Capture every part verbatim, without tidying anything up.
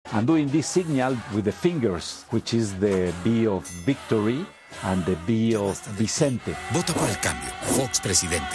and doing this signal with the fingers, which is the V of victory and the V of Vicente. Vota por el cambio. Fox presidente.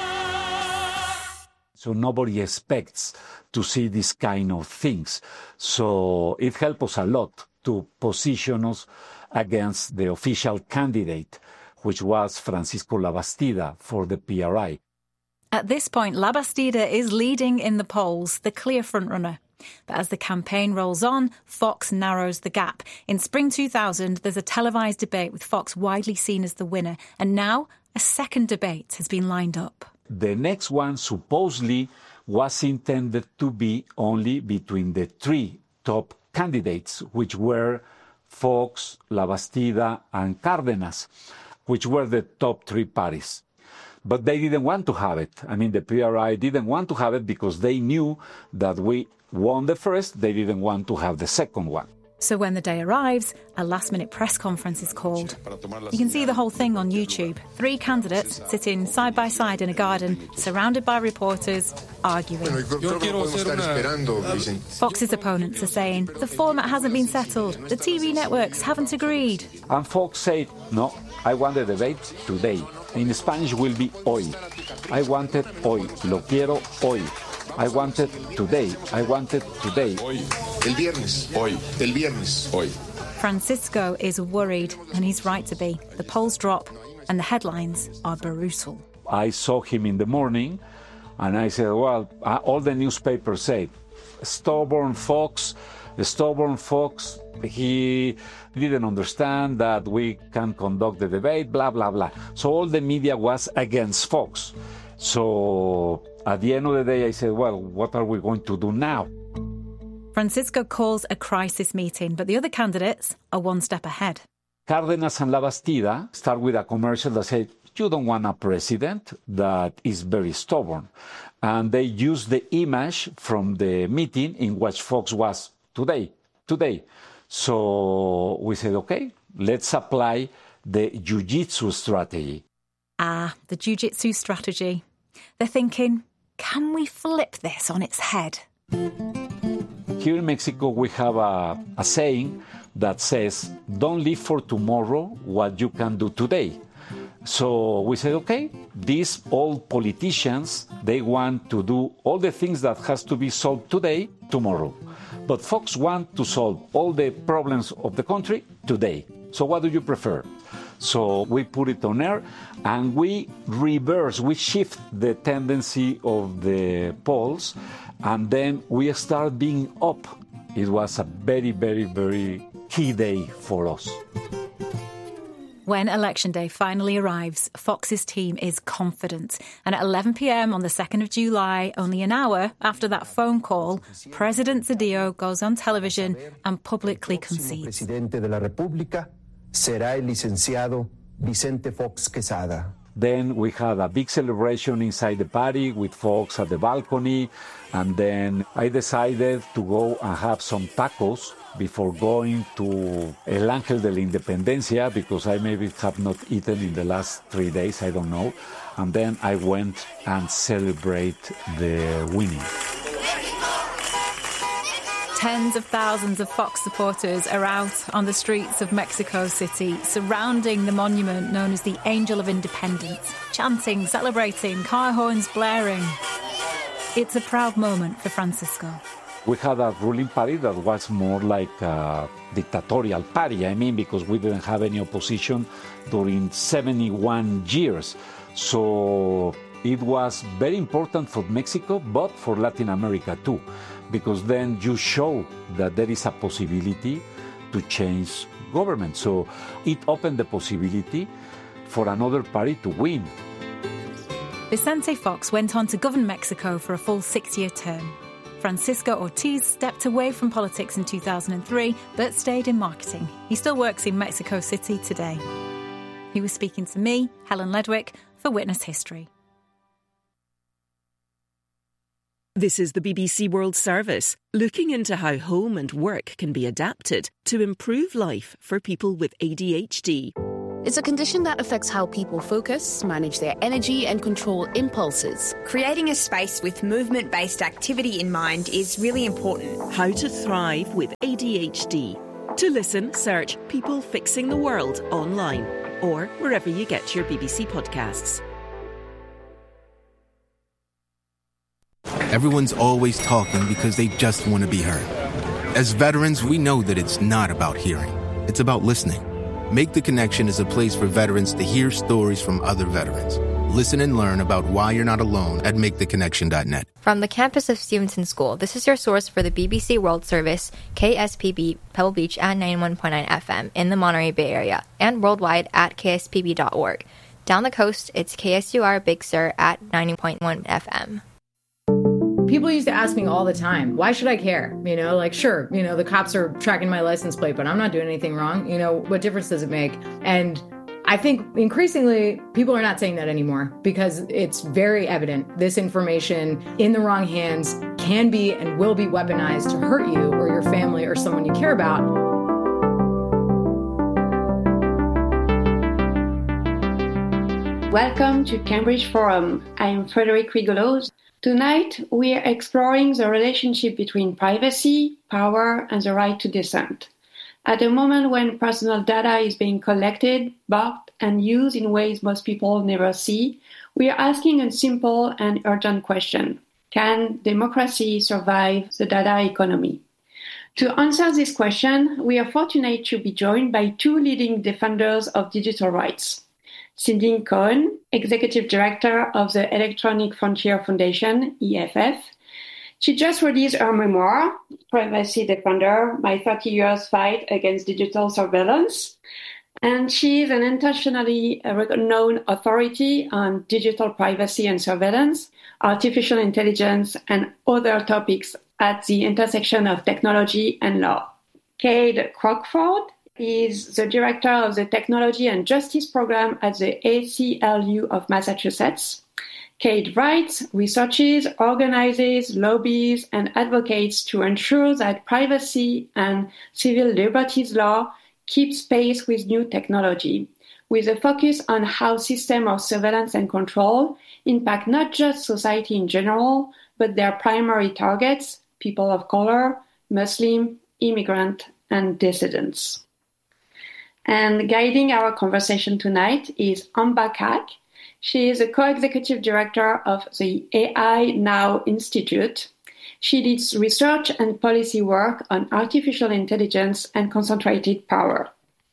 So nobody expects to see this kind of things. So it helps us a lot to position us against the official candidate, which was Francisco Labastida for the P R I. At this point, Labastida is leading in the polls, the clear frontrunner. But as the campaign rolls on, Fox narrows the gap. In spring two thousand, there's a televised debate with Fox widely seen as the winner. And now a second debate has been lined up. The next one supposedly was intended to be only between the three top candidates, which were Fox, Labastida, and Cárdenas, which were the top three parties. But they didn't want to have it. I mean, the P R I didn't want to have it because they knew that we won the first. They didn't want to have the second one. So when the day arrives, a last-minute press conference is called. You can see the whole thing on YouTube. Three candidates sitting side by side in a garden, surrounded by reporters, arguing. Fox's opponents are saying, the format hasn't been settled, the T V networks haven't agreed. And Fox said, no, I want the debate today. In Spanish will be hoy. I want it hoy. Lo quiero hoy. I want it today. I want it today. Hoy. El viernes. Hoy. El viernes. Hoy. Francisco is worried, and he's right to be. The polls drop, and the headlines are brutal. I saw him in the morning, and I said, well, uh, all the newspapers say, stubborn Fox, the stubborn Fox, he didn't understand that we can conduct the debate, blah, blah, blah. So all the media was against Fox. So at the end of the day, I said, well, what are we going to do now? Francisco calls a crisis meeting, but the other candidates are one step ahead. Cárdenas and Labastida start with a commercial that said, you don't want a president that is very stubborn. And they use the image from the meeting in which Fox was today, today. So we said, okay, let's apply the jiu-jitsu strategy. Ah, the jiu-jitsu strategy. They're thinking, can we flip this on its head? Here in Mexico, we have a, a saying that says, don't live for tomorrow what you can do today. So we said, okay, these old politicians, they want to do all the things that has to be solved today, tomorrow. But Fox want to solve all the problems of the country today. So what do you prefer? So we put it on air and we reverse, we shift the tendency of the polls, and then we start being up. It was a very, very, very key day for us. When Election Day finally arrives, Fox's team is confident. And at eleven p.m. on the second of July, only an hour after that phone call, President Zedillo goes on television and publicly concedes. Presidente de la República será el licenciado Vicente Fox Quesada. Then we had a big celebration inside the party with Fox at the balcony. And then I decided to go and have some tacos before going to El Ángel de la Independencia, because I maybe have not eaten in the last three days, I don't know. And then I went and celebrate the winning. Tens of thousands of Fox supporters are out on the streets of Mexico City, surrounding the monument known as the Angel of Independence, chanting, celebrating, car horns blaring. It's a proud moment for Francisco. We had a ruling party that was more like a dictatorial party, I mean, because we didn't have any opposition during seventy-one years. So it was very important for Mexico, but for Latin America too, because then you show that there is a possibility to change government. So it opened the possibility for another party to win. Vicente Fox went on to govern Mexico for a full six-year term. Francisco Ortiz stepped away from politics in two thousand three, but stayed in marketing. He still works in Mexico City today. He was speaking to me, Helen Ledwick, for Witness History. This is the B B C World Service, looking into how home and work can be adapted to improve life for people with A D H D. It's a condition that affects how people focus, manage their energy, and control impulses. Creating a space with movement-based activity in mind is really important. How to thrive with A D H D. To listen, search People Fixing the World online or wherever you get your B B C podcasts. Everyone's always talking because they just want to be heard. As veterans, we know that it's not about hearing. It's about listening. Make the Connection is a place for veterans to hear stories from other veterans. Listen and learn about why you're not alone at make the connection dot net. From the campus of Stevenson School, this is your source for the B B C World Service, K S P B, Pebble Beach at ninety-one point nine F M in the Monterey Bay Area, and worldwide at k s p b dot org. Down the coast, it's K S U R Big Sur at ninety point one F M. People used to ask me all the time, why should I care? You know, like, sure, you know, the cops are tracking my license plate, but I'm not doing anything wrong. You know, what difference does it make? And I think increasingly people are not saying that anymore because it's very evident this information in the wrong hands can be and will be weaponized to hurt you or your family or someone you care about. Welcome to Cambridge Forum. I'm Frédérique Rigolo. Tonight, we are exploring the relationship between privacy, power, and the right to dissent. At a moment when personal data is being collected, bought, and used in ways most people never see, we are asking a simple and urgent question. Can democracy survive the data economy? To answer this question, we are fortunate to be joined by two leading defenders of digital rights. Cindy Cohen, Executive Director of the Electronic Frontier Foundation, E F F. She just released her memoir, Privacy Defender, My thirty years Fight Against Digital Surveillance. And she is an internationally renowned authority on digital privacy and surveillance, artificial intelligence, and other topics at the intersection of technology and law. Cade Crockford is the director of the Technology and Justice Program at the A C L U of Massachusetts. Cade writes, researches, organizes, lobbies, and advocates to ensure that privacy and civil liberties law keeps pace with new technology, with a focus on how systems of surveillance and control impact not just society in general, but their primary targets, people of color, Muslim, immigrant, and dissidents. And guiding our conversation tonight is Amba Kak. She is a co-executive director of the A I Now Institute. She leads research and policy work on artificial intelligence and concentrated power.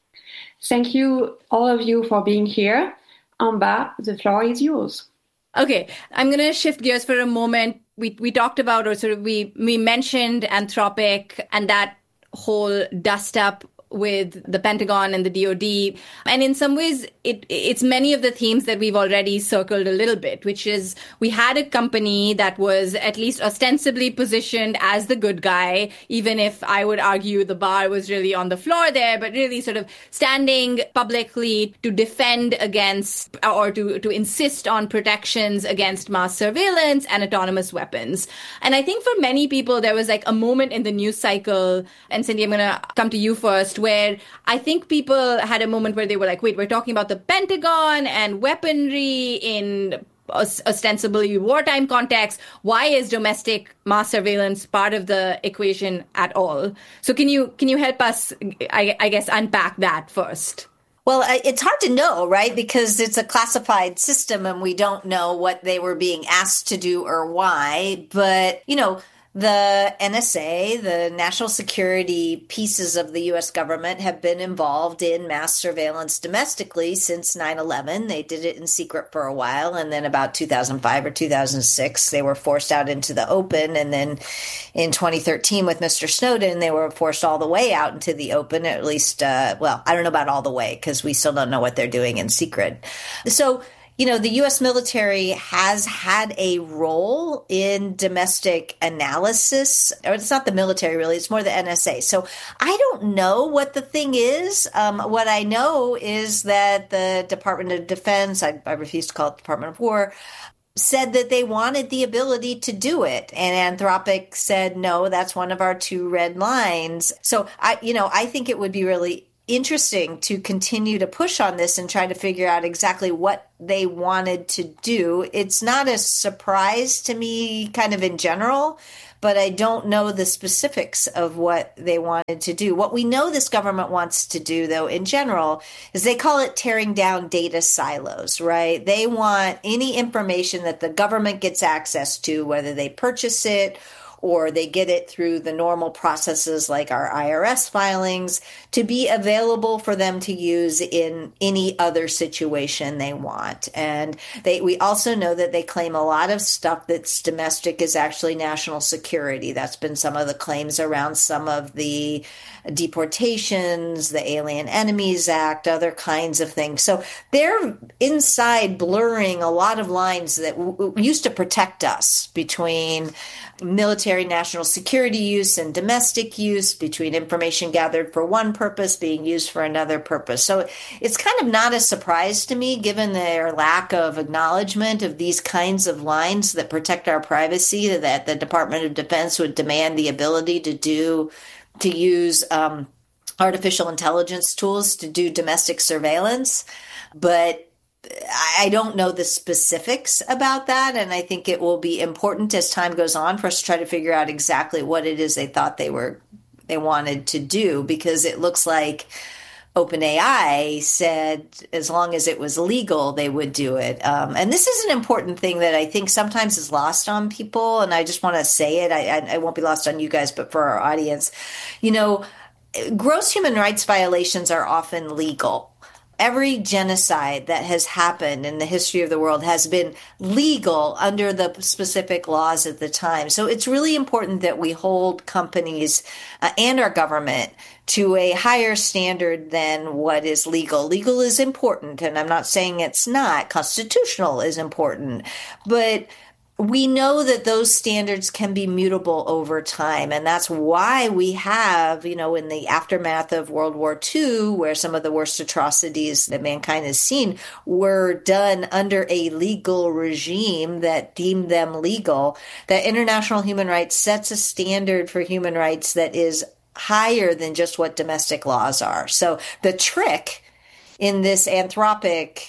Thank you, all of you, for being here. Amba, the floor is yours. Okay, I'm going to shift gears for a moment. We we talked about, or sort of we we mentioned Anthropic and that whole dust up with the Pentagon and the D O D. And in some ways, it it's many of the themes that we've already circled a little bit, which is we had a company that was at least ostensibly positioned as the good guy, even if I would argue the bar was really on the floor there, but really sort of standing publicly to defend against or to, to insist on protections against mass surveillance and autonomous weapons. And I think for many people, there was like a moment in the news cycle, and Cindy, I'm going to come to you first, where I think people had a moment where they were like, wait, we're talking about the Pentagon and weaponry in ostensibly wartime context. Why is domestic mass surveillance part of the equation at all? So can you can you help us, I, I guess, unpack that first? Well, it's hard to know, right? Because it's a classified system and we don't know what they were being asked to do or why. But, you know, the N S A, the national security pieces of the U S government, have been involved in mass surveillance domestically since nine eleven. They did it in secret for a while. And then about two thousand five or two thousand six, they were forced out into the open. And then in twenty thirteen with Mister Snowden, they were forced all the way out into the open, at least, uh, well, I don't know about all the way because we still don't know what they're doing in secret. So, you know, the U S military has had a role in domestic analysis, or it's not the military really, it's more the N S A. So I don't know what the thing is. Um, what I know is that the Department of Defense, I, I refuse to call it Department of War, said that they wanted the ability to do it. And Anthropic said, no, that's one of our two red lines. So I, you know, I think it would be really interesting to continue to push on this and try to figure out exactly what they wanted to do. It's not a surprise to me kind of in general, but I don't know the specifics of what they wanted to do. What we know this government wants to do, though, in general, is they call it tearing down data silos, right? They want any information that the government gets access to, whether they purchase it or they get it through the normal processes like our I R S filings, to be available for them to use in any other situation they want. And they, we also know that they claim a lot of stuff that's domestic is actually national security. That's been some of the claims around some of the deportations, the Alien Enemies Act, other kinds of things. So they're inside blurring a lot of lines that w- used to protect us between military national security use and domestic use, between information gathered for one purpose being used for another purpose. So it's kind of not a surprise to me, given their lack of acknowledgement of these kinds of lines that protect our privacy, that the Department of Defense would demand the ability to do to use um, artificial intelligence tools to do domestic surveillance. But I don't know the specifics about that. And I think it will be important as time goes on for us to try to figure out exactly what it is they thought they were, they wanted to do, because it looks like OpenAI said as long as it was legal, they would do it. Um, and this is an important thing that I think sometimes is lost on people. And I just want to say it. I, I, I won't be lost on you guys, but for our audience, you know, gross human rights violations are often legal. Every genocide that has happened in the history of the world has been legal under the specific laws at the time. So it's really important that we hold companies uh, and our government to a higher standard than what is legal. Legal is important, and I'm not saying it's not. Constitutional is important. But we know that those standards can be mutable over time. And that's why we have, you know, in the aftermath of World War Two, where some of the worst atrocities that mankind has seen were done under a legal regime that deemed them legal, that international human rights sets a standard for human rights that is higher than just what domestic laws are. So the trick in this Anthropic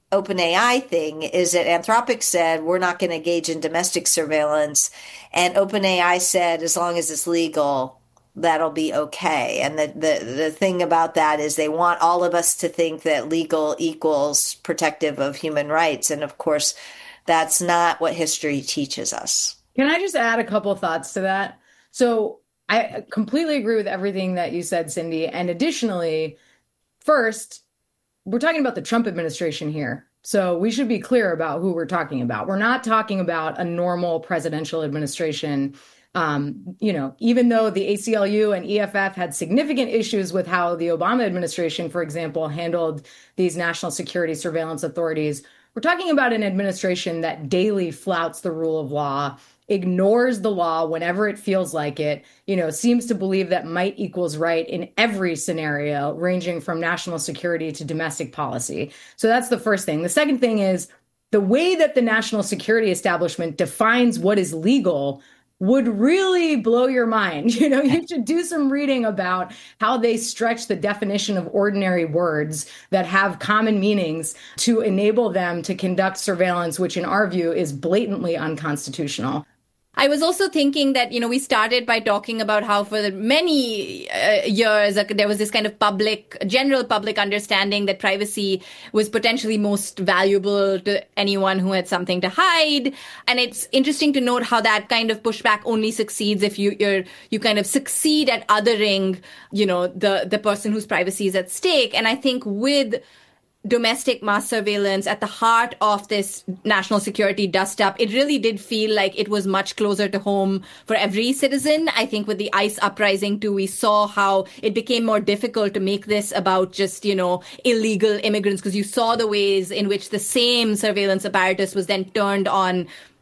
OpenAI thing is that Anthropic said, we're not going to engage in domestic surveillance. And OpenAI said, as long as it's legal, that'll be okay. And the, the, the thing about that is they want all of us to think that legal equals protective of human rights. And of course, that's not what history teaches us. Can I just add a couple of thoughts to that? So I completely agree with everything that you said, Cindy. And additionally, first, we're talking about the Trump administration here. So we should be clear about who we're talking about. We're not talking about a normal presidential administration. Um, you know, even though the A C L U and E F F had significant issues with how the Obama administration, for example, handled these national security surveillance authorities, we're talking about an administration that daily flouts the rule of law, ignores the law whenever it feels like it, you know, seems to believe that might equals right in every scenario, ranging from national security to domestic policy. So that's the first thing. The second thing is the way that the national security establishment defines what is legal would really blow your mind. You know, you should do some reading about how they stretch the definition of ordinary words that have common meanings to enable them to conduct surveillance, which in our view is blatantly unconstitutional. I was also thinking that, you know, we started by talking about how for many uh, years uh, there was this kind of public, general public understanding that privacy was potentially most valuable to anyone who had something to hide. And it's interesting to note how that kind of pushback only succeeds if you you're, you kind of succeed at othering, you know, the, the person whose privacy is at stake. And I think with domestic mass surveillance at the heart of this national security dust up, it really did feel like it was much closer to home for every citizen. I think with the ICE uprising too, we saw how it became more difficult to make this about just, you know, illegal immigrants, because you saw the ways in which the same surveillance apparatus was then turned on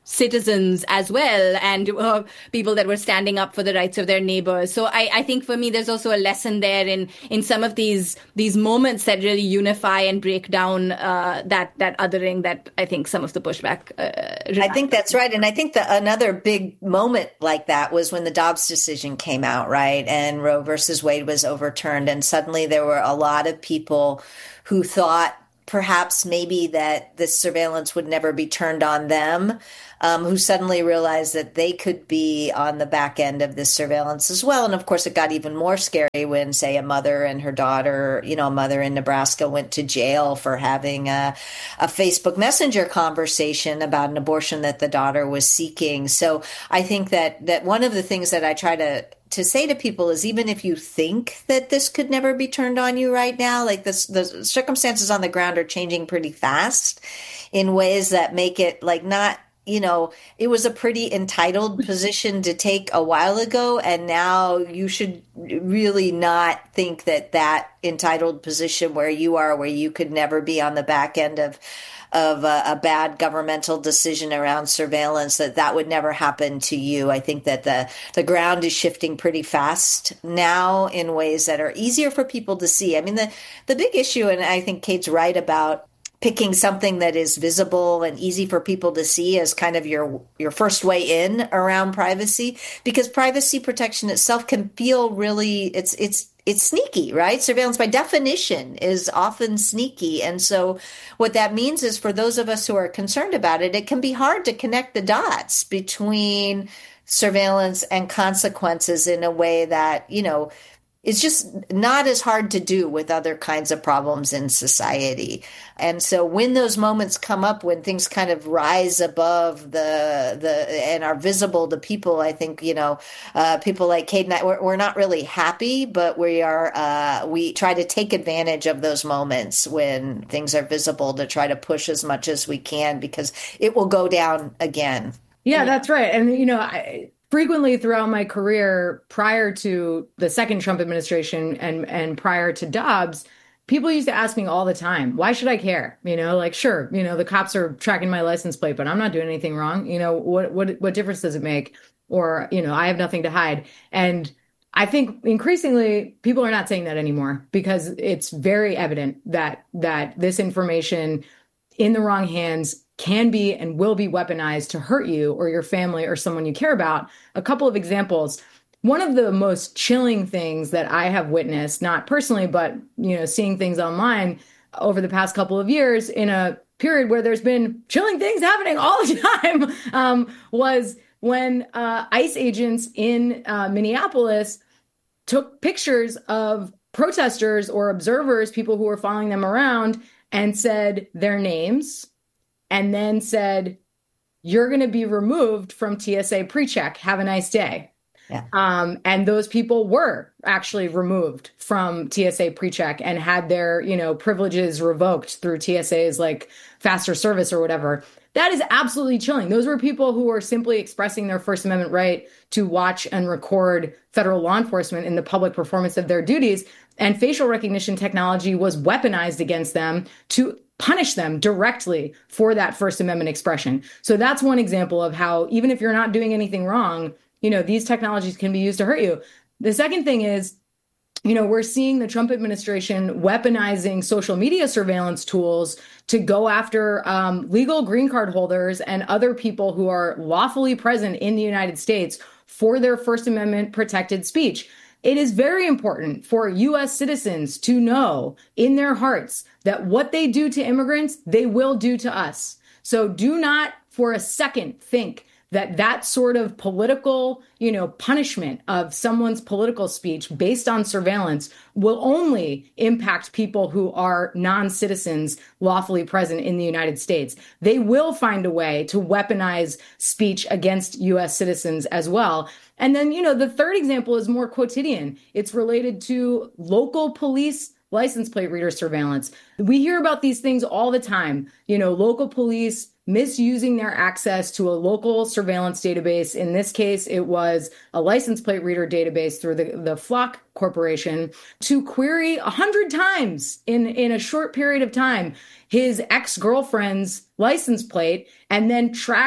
citizens as well, and uh, people that were standing up for the rights of their neighbors. So I, I think for me, there's also a lesson there in in some of these these moments that really unify and break down uh, that that othering that I think some of the pushback. Uh, I think that's right, and I think that another big moment like that was when the Dobbs decision came out, right, and Roe versus Wade was overturned, and suddenly there were a lot of people who thought perhaps maybe that this surveillance would never be turned on them, um, who suddenly realized that they could be on the back end of this surveillance as well. And of course, it got even more scary when, say, a mother and her daughter, you know, a mother in Nebraska went to jail for having a, a Facebook Messenger conversation about an abortion that the daughter was seeking. So I think that that one of the things that I try to to say to people is, even if you think that this could never be turned on you right now, like this, the circumstances on the ground are changing pretty fast in ways that make it like not, you know, it was a pretty entitled position to take a while ago. And now you should really not think that that entitled position where you are, where you could never be on the back end of of a, a bad governmental decision around surveillance, that that would never happen to you. I think that the, the ground is shifting pretty fast now in ways that are easier for people to see. I mean, the, the big issue, and I think Kate's right about picking something that is visible and easy for people to see as kind of your your first way in around privacy, because privacy protection itself can feel really, it's it's it's sneaky, right? Surveillance by definition is often sneaky. And so what that means is for those of us who are concerned about it, it can be hard to connect the dots between surveillance and consequences in a way that, you know, it's just not as hard to do with other kinds of problems in society. And so when those moments come up, when things kind of rise above the, the and are visible to people, I think, you know, uh, people like Kate and I, we're, we're not really happy, but we are, uh, we try to take advantage of those moments when things are visible to try to push as much as we can, because it will go down again. Yeah, that's right. And, you know, I, frequently throughout my career, prior to the second Trump administration and, and prior to Dobbs, people used to ask me all the time, why should I care? You know, like, sure, you know, the cops are tracking my license plate, but I'm not doing anything wrong. You know, what what what difference does it make? Or, you know, I have nothing to hide. And I think increasingly people are not saying that anymore, because it's very evident that that this information in the wrong hands can be and will be weaponized to hurt you or your family or someone you care about. A couple of examples. One of the most chilling things that I have witnessed, not personally, but, you know, seeing things online over the past couple of years in a period where there's been chilling things happening all the time, um, was when uh, ICE agents in uh, Minneapolis took pictures of protesters or observers, people who were following them around, and said their names, and then said, you're going to be removed from T S A PreCheck. Have a nice day. Yeah. Um, and those people were actually removed from T S A PreCheck and had their, you know, privileges revoked through T S A's like faster service or whatever. That is absolutely chilling. Those were people who were simply expressing their First Amendment right to watch and record federal law enforcement in the public performance of their duties. And facial recognition technology was weaponized against them to punish them directly for that First Amendment expression. So that's one example of how, even if you're not doing anything wrong, you know, these technologies can be used to hurt you. The second thing is, you know, we're seeing the Trump administration weaponizing social media surveillance tools to go after um, legal green card holders and other people who are lawfully present in the United States for their First Amendment protected speech. It is very important for U S citizens to know in their hearts that what they do to immigrants, they will do to us. So do not for a second think that that sort of political, you know, punishment of someone's political speech based on surveillance will only impact people who are non-citizens lawfully present in the United States. They will find a way to weaponize speech against U S citizens as well. And then, you know, the third example is more quotidian. It's related to local police license plate reader surveillance. We hear about these things all the time. You know, local police misusing their access to a local surveillance database. In this case, it was a license plate reader database through the, the Flock Corporation to query a hundred times in, in a short period of time his ex-girlfriend's license plate and then track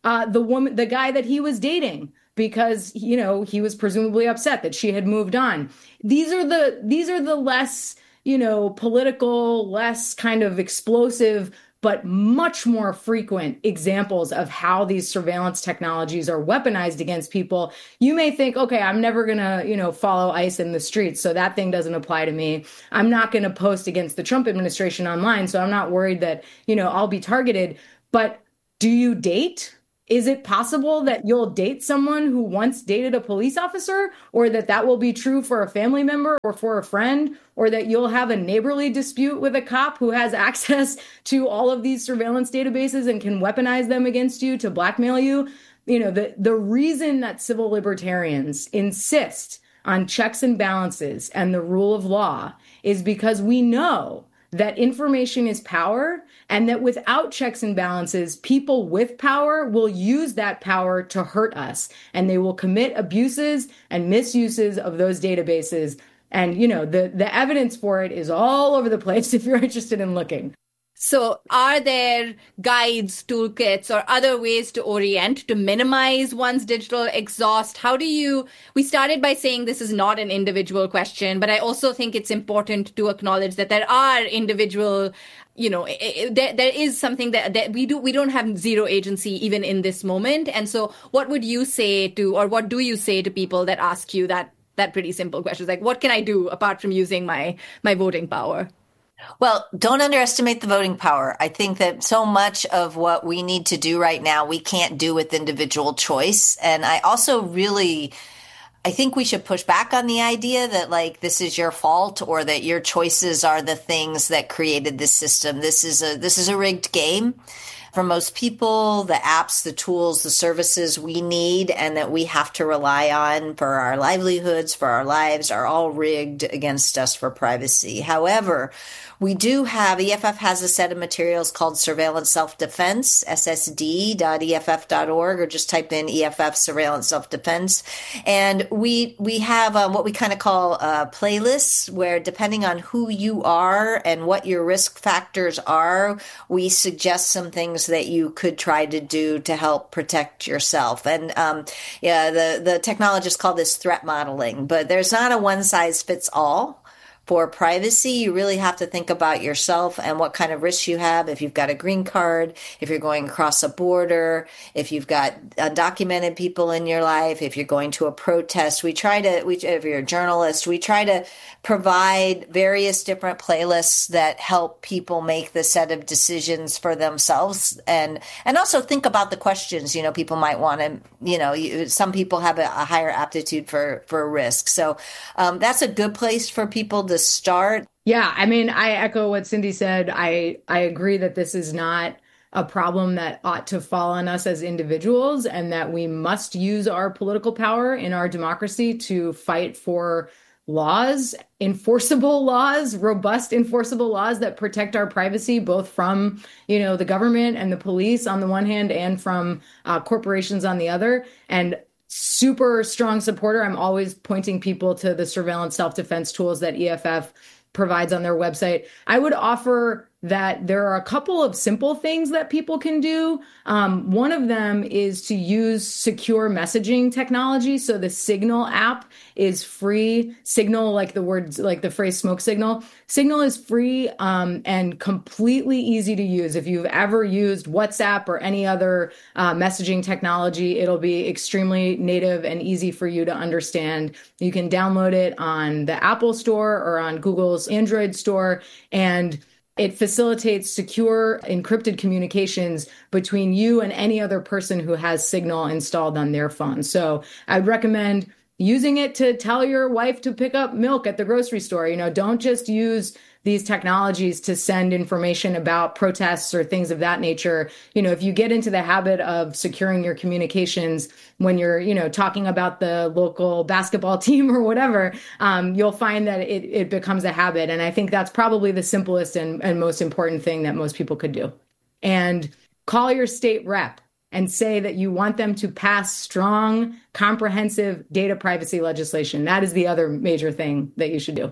uh, the woman, the guy that he was dating, because, you know, he was presumably upset that she had moved on. These are the these are the less, you know, political, less kind of explosive, but much more frequent examples of how these surveillance technologies are weaponized against people. You may think, okay, I'm never going to, you know, follow ICE in the streets, so that thing doesn't apply to me. I'm not going to post against the Trump administration online, so I'm not worried that, you know, I'll be targeted. But do you date? Is it possible that you'll date someone who once dated a police officer, or that that will be true for a family member or for a friend, or that you'll have a neighborly dispute with a cop who has access to all of these surveillance databases and can weaponize them against you to blackmail you? You know, the, the reason that civil libertarians insist on checks and balances and the rule of law is because we know that information is power, and that without checks and balances, people with power will use that power to hurt us, and they will commit abuses and misuses of those databases. And, you know, the, the evidence for it is all over the place if you're interested in looking. So are there guides, toolkits, or other ways to orient to minimize one's digital exhaust? How do you, we started by saying this is not an individual question, but I also think it's important to acknowledge that there are individual, you know, it, it, there, there is something that, that we do, we don't have zero agency even in this moment. And so what would you say to, or what do you say to people that ask you that, that pretty simple question? Like, what can I do apart from using my, my voting power? Well, don't underestimate the voting power. I think that so much of what we need to do right now, we can't do with individual choice. And I also really, I think we should push back on the idea that like this is your fault or that your choices are the things that created this system. This is a, this is a rigged game. For most people, the apps, the tools, the services we need and that we have to rely on for our livelihoods, for our lives, are all rigged against us for privacy. However, we do have, E F F has a set of materials called Surveillance Self-Defense, S S D dot E F F dot org, or just type in E F F Surveillance Self-Defense. And we we have um, what we kind of call uh, playlists, where depending on who you are and what your risk factors are, we suggest some things that you could try to do to help protect yourself. And um, yeah, the, the technologists call this threat modeling, but there's not a one size fits all. For privacy, you really have to think about yourself and what kind of risks you have. If you've got a green card, if you're going across a border, if you've got undocumented people in your life, if you're going to a protest, we try to, we, if you're a journalist, we try to provide various different playlists that help people make the set of decisions for themselves. And, and also think about the questions, you know, people might want to, you know, you, some people have a, a higher aptitude for, for risk. So um, that's a good place for people to start. Yeah, I mean, I echo what Cindy said. I, I agree that this is not a problem that ought to fall on us as individuals, and that we must use our political power in our democracy to fight for laws, enforceable laws, robust enforceable laws that protect our privacy, both from, you know, the government and the police on the one hand, and from uh, corporations on the other. And super strong supporter. I'm always pointing people to the surveillance self-defense tools that E F F provides on their website. I would offer that there are a couple of simple things that people can do. Um, one of them is to use secure messaging technology. So the Signal app is free. Signal, like the words, like the phrase smoke signal. Signal is free um, and completely easy to use. If you've ever used WhatsApp or any other uh, messaging technology, it'll be extremely native and easy for you to understand. You can download it on the Apple Store or on Google's Android store, and it facilitates secure encrypted communications between you and any other person who has Signal installed on their phone. So I'd recommend using it to tell your wife to pick up milk at the grocery store. You know, don't just use these technologies to send information about protests or things of that nature. You know, if you get into the habit of securing your communications when you're, you know, talking about the local basketball team or whatever, um, you'll find that it, it becomes a habit. And I think that's probably the simplest and, and most important thing that most people could do. And call your state rep and say that you want them to pass strong, comprehensive data privacy legislation. That is the other major thing that you should do.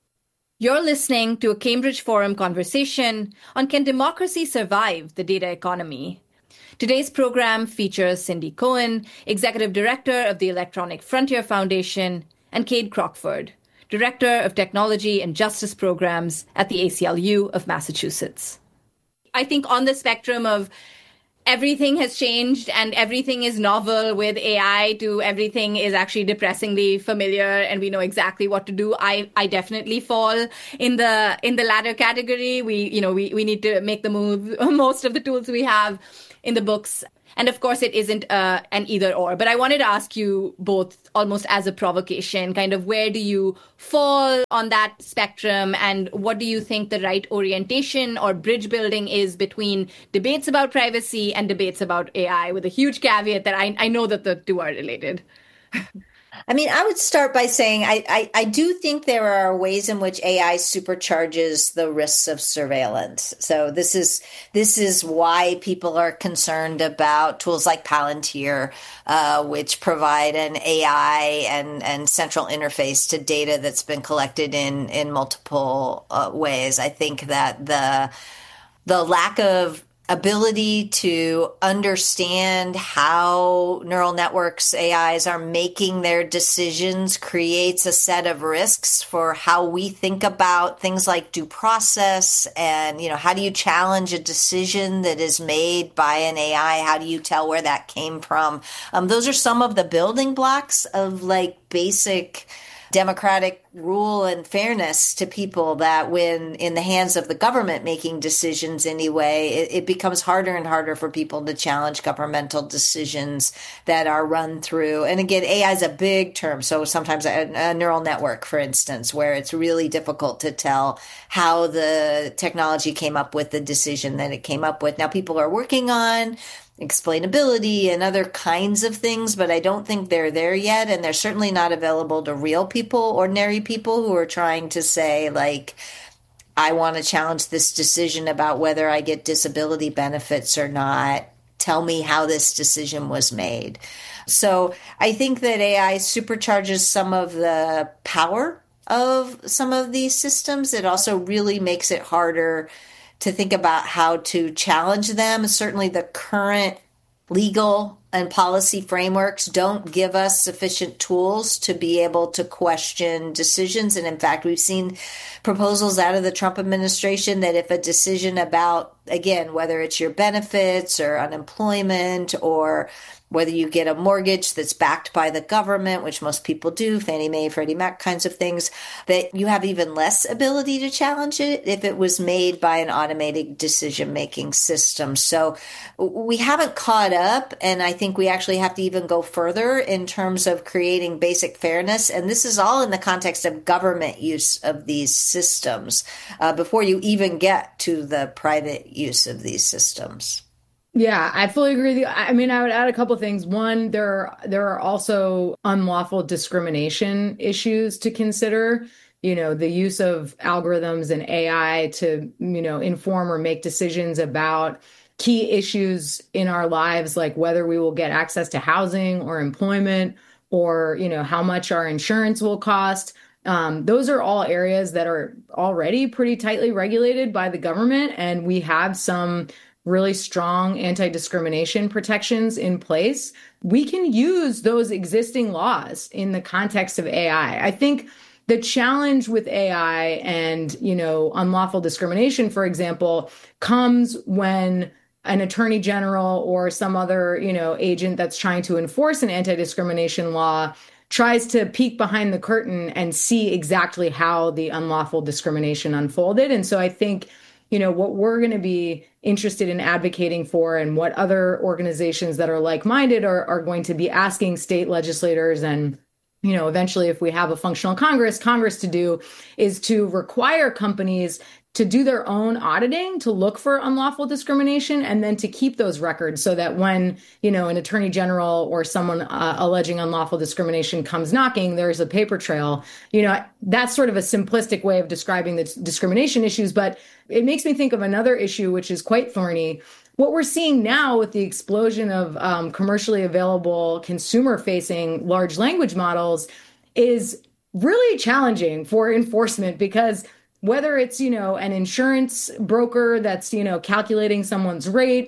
You're listening to a Cambridge Forum conversation on Can Democracy Survive the Data Economy? Today's program features Cindy Cohen, Executive Director of the Electronic Frontier Foundation, and Cade Crockford, Director of Technology and Justice Programs at the A C L U of Massachusetts. I think on the spectrum of everything has changed and everything is novel with A I to everything is actually depressingly familiar and we know exactly what to do, I, I definitely fall in the in the latter category. We, you know, we, we need to make the move, most of the tools we have in the books. And of course, it isn't uh, an either or. But I wanted to ask you both, almost as a provocation, kind of where do you fall on that spectrum? And what do you think the right orientation or bridge building is between debates about privacy and debates about A I, with a huge caveat that I, I know that the two are related? I mean, I would start by saying I, I, I do think there are ways in which A I supercharges the risks of surveillance. So this is this is why people are concerned about tools like Palantir, uh, which provide an A I and, and central interface to data that's been collected in in multiple uh, ways. I think that the the lack of ability to understand how neural networks, A Is, are making their decisions creates a set of risks for how we think about things like due process and, you know, how do you challenge a decision that is made by an A I? How do you tell where that came from? Um, those are some of the building blocks of like basic democratic rule and fairness to people that when in the hands of the government making decisions anyway, it, it becomes harder and harder for people to challenge governmental decisions that are run through. And again, A I is a big term. So sometimes a, a neural network, for instance, where it's really difficult to tell how the technology came up with the decision that it came up with. Now people are working on explainability and other kinds of things, but I don't think they're there yet. And they're certainly not available to real people, ordinary people who are trying to say, like, I want to challenge this decision about whether I get disability benefits or not. Tell me how this decision was made. So I think that A I supercharges some of the power of some of these systems. It also really makes it harder to think about how to challenge them. Certainly the current legal and policy frameworks don't give us sufficient tools to be able to question decisions. And in fact, we've seen proposals out of the Trump administration that if a decision about, again, whether it's your benefits or unemployment or whether you get a mortgage that's backed by the government, which most people do, Fannie Mae, Freddie Mac kinds of things, that you have even less ability to challenge it if it was made by an automated decision-making system. So we haven't caught up, and I think we actually have to even go further in terms of creating basic fairness. And this is all in the context of government use of these systems uh, before you even get to the private use of these systems. Yeah, I fully agree with you. I mean, I would add a couple of things. One, there, there are also unlawful discrimination issues to consider. You know, the use of algorithms and A I to, you know, inform or make decisions about key issues in our lives, like whether we will get access to housing or employment or, you know, how much our insurance will cost. Um, those are all areas that are already pretty tightly regulated by the government. And we have some really strong anti-discrimination protections in place. We can use those existing laws in the context of A I. I think the challenge with A I and, you know, unlawful discrimination, for example, comes when an attorney general or some other, you know, agent that's trying to enforce an anti-discrimination law tries to peek behind the curtain and see exactly how the unlawful discrimination unfolded. And so I think, you know, what we're going to be interested in advocating for and what other organizations that are like-minded are, are going to be asking state legislators and, you know, eventually if we have a functional Congress, Congress to do is to require companies to do their own auditing, to look for unlawful discrimination, and then to keep those records so that when, you know, an attorney general or someone uh, alleging unlawful discrimination comes knocking, there's a paper trail. You know, that's sort of a simplistic way of describing the discrimination issues, but it makes me think of another issue, which is quite thorny. What we're seeing now with the explosion of um, commercially available consumer-facing large language models is really challenging for enforcement because whether it's, you know, an insurance broker that's, you know, calculating someone's rate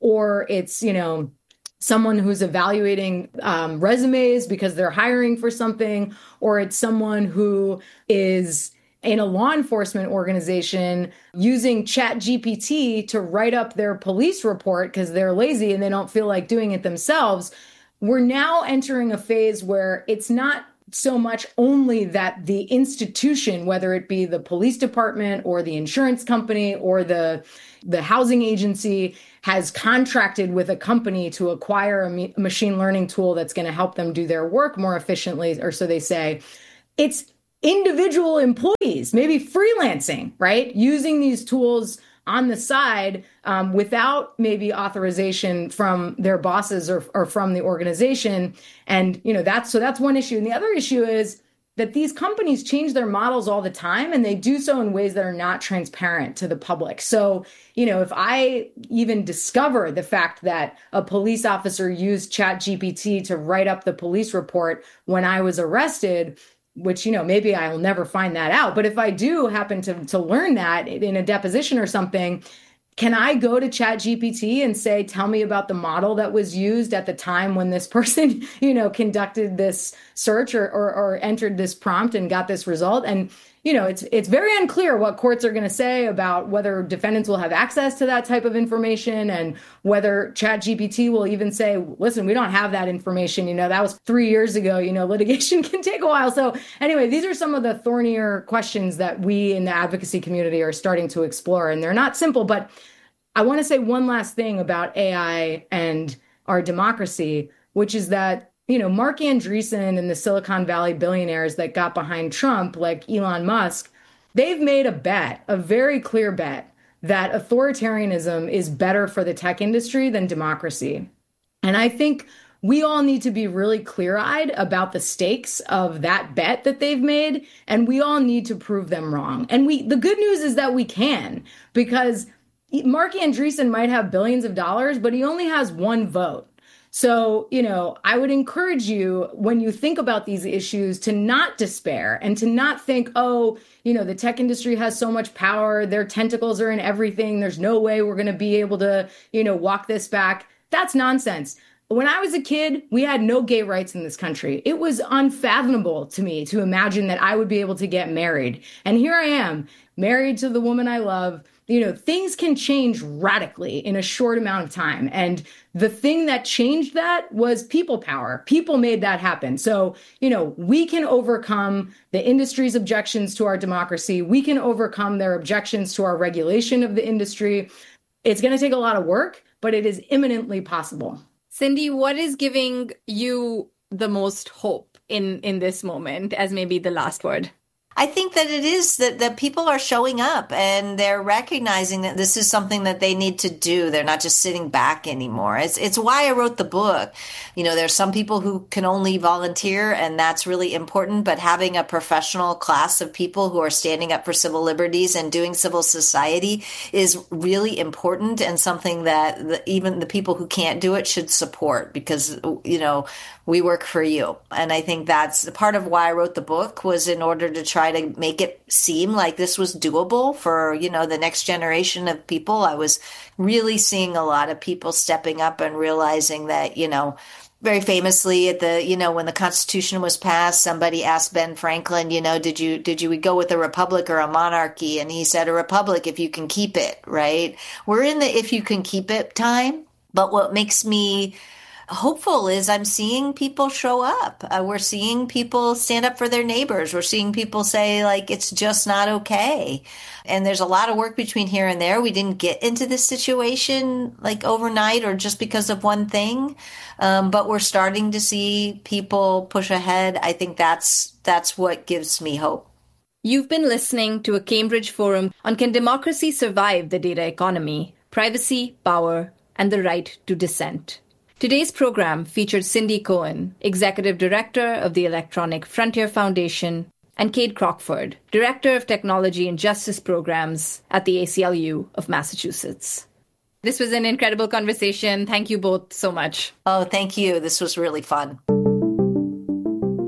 or it's, you know, someone who's evaluating um, resumes because they're hiring for something, or it's someone who is in a law enforcement organization using Chat G P T to write up their police report because they're lazy and they don't feel like doing it themselves. We're now entering a phase where it's not so much only that the institution, whether it be the police department or the insurance company or the the housing agency, has contracted with a company to acquire a ma- machine learning tool that's going to help them do their work more efficiently, or so they say. It's individual employees, maybe freelancing, right? Using these tools on the side um, without maybe authorization from their bosses or, or from the organization. And, you know, that's, so that's one issue. And the other issue is that these companies change their models all the time, and they do so in ways that are not transparent to the public. So, you know, if I even discover the fact that a police officer used Chat G P T to write up the police report when I was arrested, which, you know, maybe I'll never find that out. But if I do happen to, to learn that in a deposition or something, can I go to Chat G P T and say, tell me about the model that was used at the time when this person, you know, conducted this search or, or, or entered this prompt and got this result? And, you know, it's it's very unclear what courts are going to say about whether defendants will have access to that type of information, and whether Chat G P T will even say, listen, we don't have that information. You know, that was three years ago. You know, litigation can take a while. So anyway, these are some of the thornier questions that we in the advocacy community are starting to explore. And they're not simple, but I want to say one last thing about A I and our democracy, which is that, you know, Mark Andreessen and the Silicon Valley billionaires that got behind Trump, like Elon Musk, they've made a bet, a very clear bet, that authoritarianism is better for the tech industry than democracy. And I think we all need to be really clear-eyed about the stakes of that bet that they've made, and we all need to prove them wrong. And we, the good news is that we can, because Mark Andreessen might have billions of dollars, but he only has one vote. So, you know, I would encourage you, when you think about these issues, to not despair and to not think, oh, you know, the tech industry has so much power, their tentacles are in everything, there's no way we're going to be able to, you know, walk this back. That's nonsense. When I was a kid, we had no gay rights in this country. It was unfathomable to me to imagine that I would be able to get married. And here I am, married to the woman I love. You know, things can change radically in a short amount of time. And the thing that changed that was people power. People made that happen. So, you know, we can overcome the industry's objections to our democracy. We can overcome their objections to our regulation of the industry. It's going to take a lot of work, but it is imminently possible. Cindy, what is giving you the most hope in, in this moment as maybe the last word? I think that it is that, that people are showing up and they're recognizing that this is something that they need to do. They're not just sitting back anymore. It's it's why I wrote the book. You know, there's some people who can only volunteer, and that's really important. But having a professional class of people who are standing up for civil liberties and doing civil society is really important, and something that the, even the people who can't do it should support, because, you know, we work for you. And I think that's part of why I wrote the book, was in order to try to make it seem like this was doable for, you know, the next generation of people. I was really seeing a lot of people stepping up and realizing that, you know, very famously at the, you know, when the Constitution was passed, somebody asked Ben Franklin, you know, did you, did you go with a republic or a monarchy? And he said, a republic if you can keep it, right? We're in the if you can keep it time. But what makes me hopeful is I'm seeing people show up. Uh, we're seeing people stand up for their neighbors. We're seeing people say, like, it's just not okay. And there's a lot of work between here and there. We didn't get into this situation like overnight or just because of one thing. Um, but we're starting to see people push ahead. I think that's that's what gives me hope. You've been listening to a Cambridge Forum on Can Democracy Survive the Data Economy? Privacy, Power, and the Right to Dissent. Today's program featured Cindy Cohen, Executive Director of the Electronic Frontier Foundation, and Kate Crockford, Director of Technology and Justice Programs at the A C L U of Massachusetts. This was an incredible conversation. Thank you both so much. Oh, thank you. This was really fun.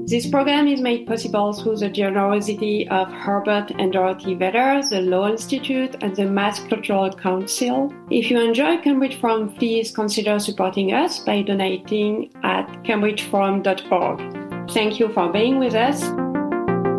This program is made possible through the generosity of Herbert and Dorothy Vedder, the Law Institute, and the Mass Cultural Council. If you enjoy Cambridge Forum, please consider supporting us by donating at cambridge forum dot org. Thank you for being with us.